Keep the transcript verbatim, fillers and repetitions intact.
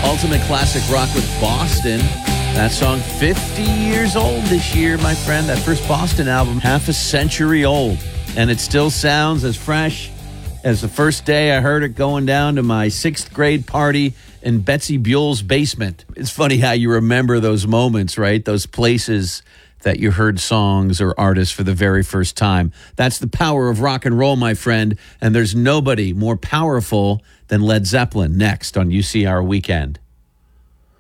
Ultimate classic rock with Boston. That song, fifty years old this year, my friend. That first Boston album, half a century old. And it still sounds as fresh as the first day I heard it going down to my sixth grade party in Betsy Buell's basement. It's funny how you remember those moments, right? Those places that you heard songs or artists for the very first time. That's the power of rock and roll, my friend. And there's nobody more powerful than Led Zeppelin. Next on U C R Weekend.